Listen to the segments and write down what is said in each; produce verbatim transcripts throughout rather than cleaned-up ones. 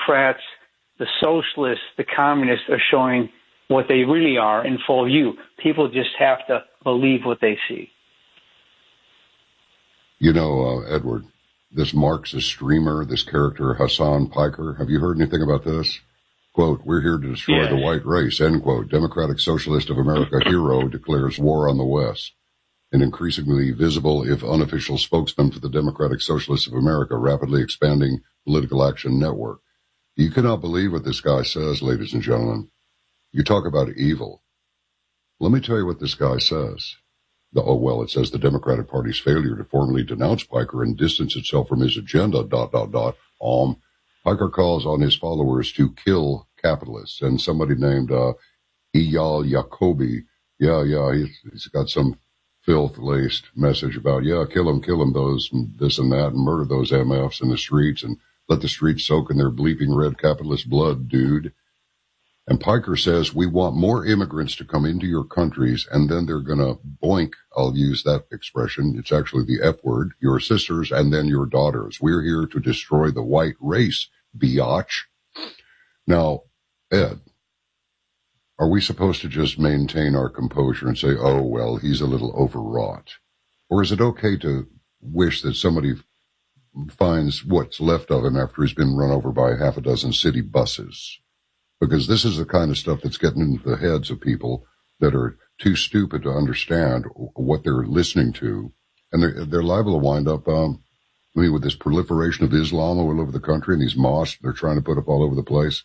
Democrats, the socialists, the communists are showing what they really are in full view. People just have to believe what they see. You know, uh, Edward, this Marxist streamer, this character Hassan Piker, have you heard anything about this? Quote, we're here to destroy yes. the white race, end quote. Democratic Socialist of America hero declares war on the West. An increasingly visible, if unofficial, spokesman for the Democratic Socialists of America, rapidly expanding political action network. You cannot believe what this guy says, ladies and gentlemen. You talk about evil. Let me tell you what this guy says. The, oh, well, it says the Democratic Party's failure to formally denounce Piker and distance itself from his agenda, dot, dot, dot. Um, Piker calls on his followers to kill capitalists. And somebody named uh, Eyal Yacobi, yeah, yeah, he's, he's got some filth-laced message about, yeah, kill them, kill them, those, and this and that, and murder those M Fs in the streets, and let the streets soak in their bleeping red capitalist blood, dude. And Piker says, we want more immigrants to come into your countries, and then they're going to boink, I'll use that expression, it's actually the F word, your sisters and then your daughters. We're here to destroy the white race, biatch. Now, Ed, are we supposed to just maintain our composure and say, oh, well, he's a little overwrought? Or is it okay to wish that somebody finds what's left of him after he's been run over by half a dozen city buses? Because this is the kind of stuff that's getting into the heads of people that are too stupid to understand what they're listening to. And they're, they're liable to wind up, um, I mean, with this proliferation of Islam all over the country and these mosques they're trying to put up all over the place.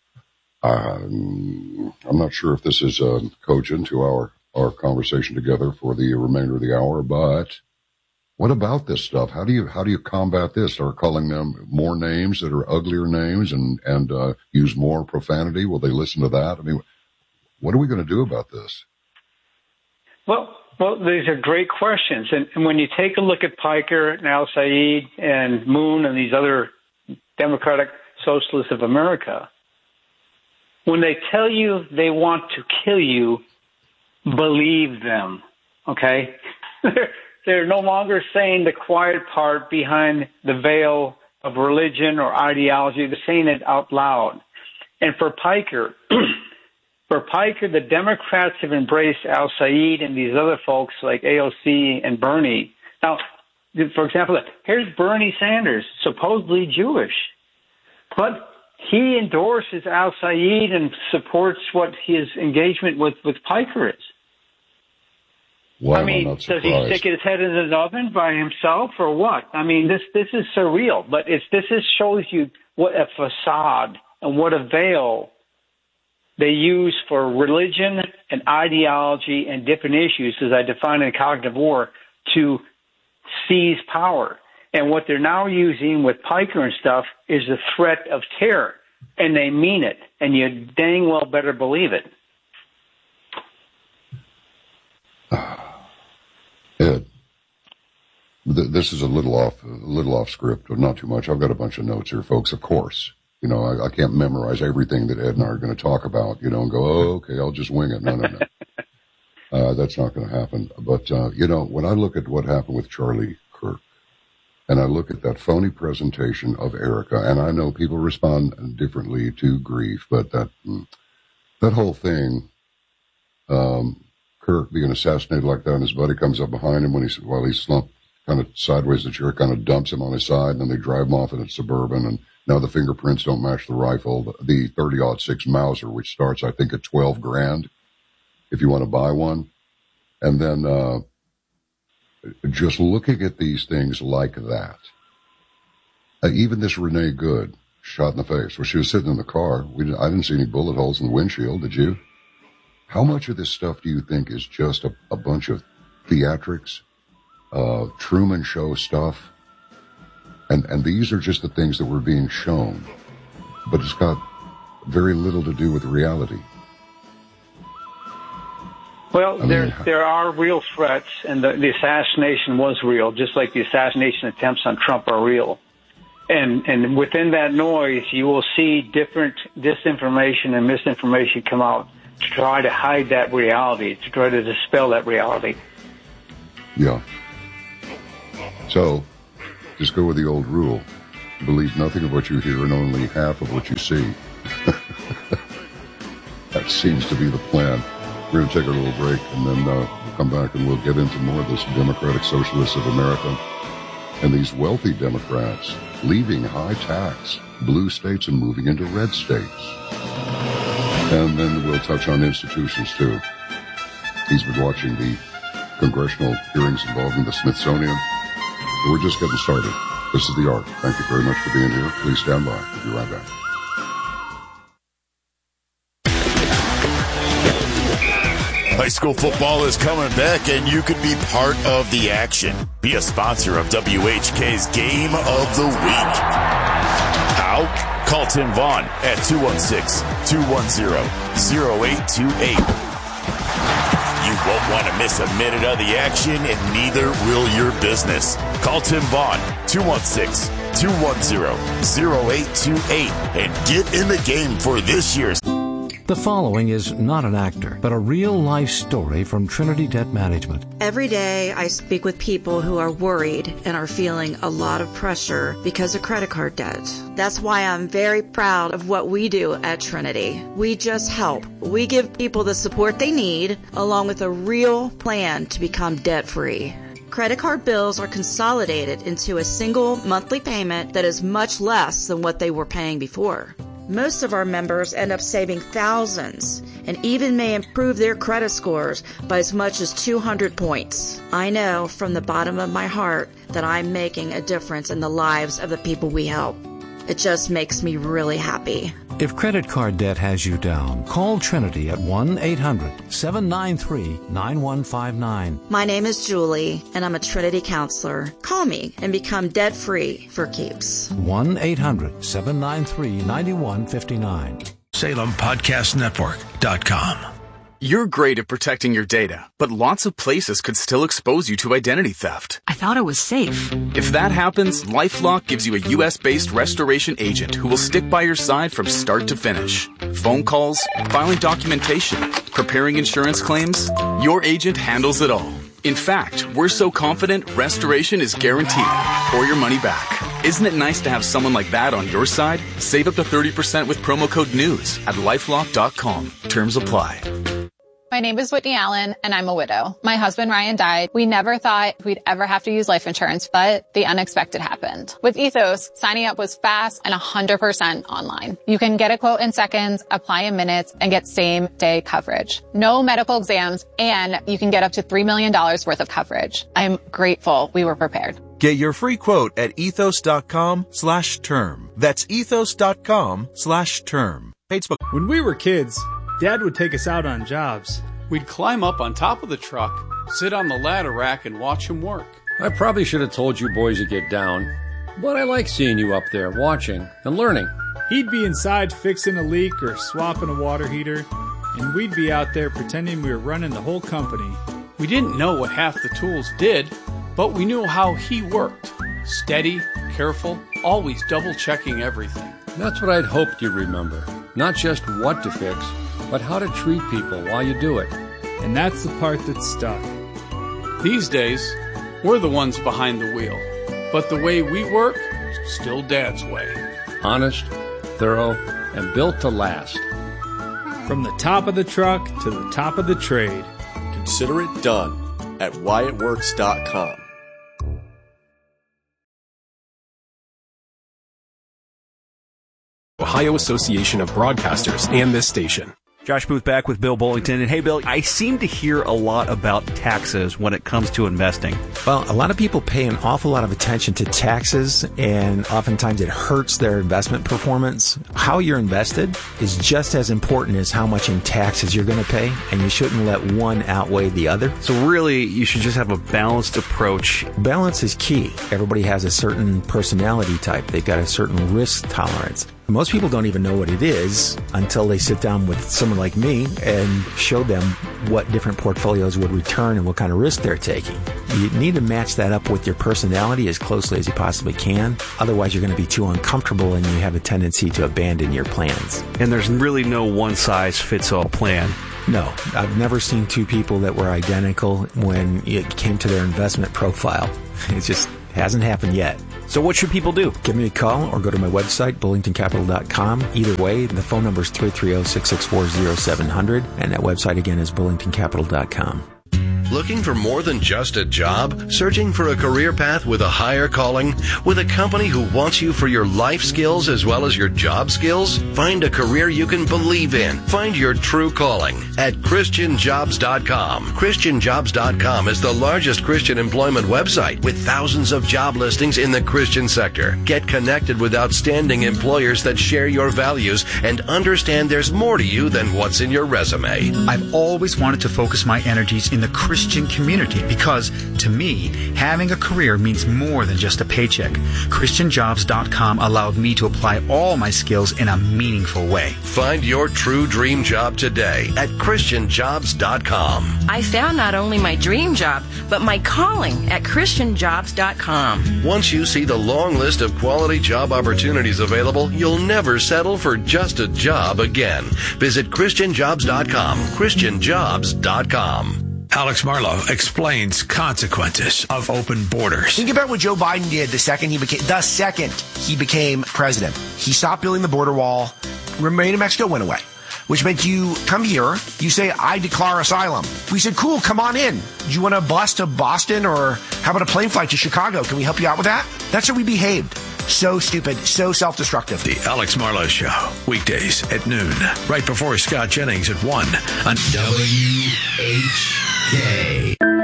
Um, I'm not sure if this is uh, cogent to our, our conversation together for the remainder of the hour, but what about this stuff? How do you how do you combat this? Start calling them more names that are uglier names and and uh, use more profanity? Will they listen to that? I mean, what are we going to do about this? Well, well, these are great questions, and, and when you take a look at Piker and Al Said and Moon and these other Democratic Socialists of America, when they tell you they want to kill you, believe them. Okay. They're no longer saying the quiet part behind the veil of religion or ideology. They're saying it out loud. And for Piker, for Piker, the Democrats have embraced Al Said and these other folks like A O C and Bernie. Now, for example, here's Bernie Sanders, supposedly Jewish, but he endorses Al Said and supports what his engagement with, with Piker is. Why I mean, does he stick his head in an oven by himself or what? I mean, this this is surreal, but it's this is shows you what a facade and what a veil they use for religion and ideology and different issues, as I define in Cognitive War, to seize power. And what they're now using with Piker and stuff is the threat of terror, and they mean it, and you dang well better believe it. Ed, th- this is a little off, a little off script, but not too much. I've got a bunch of notes here, folks. Of course, you know I, I can't memorize everything that Ed and I are going to talk about. You know, and go, oh, okay, I'll just wing it. No, no, no, uh, that's not going to happen. But uh, you know, when I look at what happened with Charlie Kirk, and I look at that phony presentation of Erica, and I know people respond differently to grief, but that that whole thing. Um, Kirk being assassinated like that, and his buddy comes up behind him when he's while he's slumped kind of sideways. The chair kind of dumps him on his side, and then they drive him off in a Suburban. And now the fingerprints don't match the rifle, the thirty aught six Mauser, which starts I think at twelve grand if you want to buy one. And then uh, just looking at these things like that, uh, even this Renee Good shot in the face. Well, she was sitting in the car. We didn't, I didn't see any bullet holes in the windshield. Did you? How much of this stuff do you think is just a, a bunch of theatrics, uh, Truman Show stuff? And, and these are just the things that were being shown, but it's got very little to do with reality. Well, I there mean, there are real threats, and the, the assassination was real, just like the assassination attempts on Trump are real. And and within that noise, you will see different disinformation and misinformation come out to try to hide that reality, to try to dispel that reality. Yeah. So, just go with the old rule. Believe nothing of what you hear and only half of what you see. That seems to be the plan. We're going to take a little break, and then uh, we'll come back and we'll get into more of this Democratic Socialists of America and these wealthy Democrats leaving high tax blue states and moving into red states. And then we'll touch on institutions, too. He's been watching the congressional hearings involving the Smithsonian. We're just getting started. This is The Arc. Thank you very much for being here. Please stand by. We'll be right back. High school football is coming back, and you could be part of the action. Be a sponsor of W H K's Game of the Week. How? Call Tim Vaughn at two one six, two one zero, zero eight two eight. You won't want to miss a minute of the action, and neither will your business. Call Tim Vaughn, two one six, two one zero, zero eight two eight, and get in the game for this year's. The following is not an actor, but a real-life story from Trinity Debt Management. Every day I speak with people who are worried and are feeling a lot of pressure because of credit card debt. That's why I'm very proud of what we do at Trinity. We just help. We give people the support they need, along with a real plan to become debt-free. Credit card bills are consolidated into a single monthly payment that is much less than what they were paying before. Most of our members end up saving thousands and even may improve their credit scores by as much as two hundred points. I know from the bottom of my heart that I'm making a difference in the lives of the people we help. It just makes me really happy. If credit card debt has you down, call Trinity at one eight hundred, seven nine three, nine one five nine. My name is Julie, and I'm a Trinity counselor. Call me and become debt-free for keeps. one eight hundred, seven nine three, nine one five nine. Salem Podcast Network dot com. You're great at protecting your data, but lots of places could still expose you to identity theft. I thought it was safe. If that happens, LifeLock gives you a U S-based restoration agent who will stick by your side from start to finish. Phone calls, filing documentation, preparing insurance claims, your agent handles it all. In fact, we're so confident restoration is guaranteed or your money back. Isn't it nice to have someone like that on your side? Save up to thirty percent with promo code NEWS at lifelock dot com. Terms apply. My name is Whitney Allen, and I'm a widow. My husband, Ryan, died. We never thought we'd ever have to use life insurance, but the unexpected happened. With Ethos, signing up was fast and one hundred percent online. You can get a quote in seconds, apply in minutes, and get same-day coverage. No medical exams, and you can get up to three million dollars worth of coverage. I'm grateful we were prepared. Get your free quote at ethos dot com slash term. That's ethos dot com slash term. Facebook. When we were kids, Dad would take us out on jobs. We'd climb up on top of the truck, sit on the ladder rack, and watch him work. I probably should have told you boys to get down, but I like seeing you up there watching and learning. He'd be inside fixing a leak or swapping a water heater, and we'd be out there pretending we were running the whole company. We didn't know what half the tools did, but we knew how he worked. Steady, careful, always double-checking everything. That's what I'd hoped you'd remember. Not just what to fix, but how to treat people while you do it. And that's the part that stuck. These days, we're the ones behind the wheel. But the way we work, still Dad's way. Honest, thorough, and built to last. From the top of the truck to the top of the trade. Consider it done at wyatt works dot com. Ohio Association of Broadcasters and this station. Josh Booth back with Bill Bullington. And hey, Bill, I seem to hear a lot about taxes when it comes to investing. Well, a lot of people pay an awful lot of attention to taxes, and oftentimes it hurts their investment performance. How you're invested is just as important as how much in taxes you're going to pay, and you shouldn't let one outweigh the other. So really, you should just have a balanced approach. Balance is key. Everybody has a certain personality type. They've got a certain risk tolerance. Most people don't even know what it is until they sit down with someone like me and show them what different portfolios would return and what kind of risk they're taking. You need to match that up with your personality as closely as you possibly can. Otherwise, you're going to be too uncomfortable and you have a tendency to abandon your plans. And there's really no one-size-fits-all plan. No, I've never seen two people that were identical when it came to their investment profile. It just hasn't happened yet. So what should people do? Give me a call or go to my website, bullington capital dot com. Either way, the phone number is three three zero, six six four, zero seven zero zero, and that website again is bullington capital dot com. Looking for more than just a job? Searching for a career path with a higher calling? With a company who wants you for your life skills as well as your job skills? Find a career you can believe in. Find your true calling at Christian Jobs dot com. Christian Jobs dot com is the largest Christian employment website with thousands of job listings in the Christian sector. Get connected with outstanding employers that share your values and understand there's more to you than what's in your resume. I've always wanted to focus my energies in the Christian Christian community because, to me, having a career means more than just a paycheck. Christian Jobs dot com allowed me to apply all my skills in a meaningful way. Find your true dream job today at Christian Jobs dot com. I found not only my dream job, but my calling at Christian Jobs dot com. Once you see the long list of quality job opportunities available, you'll never settle for just a job again. Visit Christian Jobs dot com. Christian Jobs dot com. Alex Marlowe explains consequences of open borders. Think about what Joe Biden did the second he became the second he became president. He stopped building the border wall. Remain in Mexico went away, which meant you come here, you say, I declare asylum. We said, cool, come on in. Do you want a bus to Boston, or how about a plane flight to Chicago? Can we help you out with that? That's how we behaved. So stupid, so self-destructive. The Alex Marlowe Show, weekdays at noon, right before Scott Jennings at one on W H K.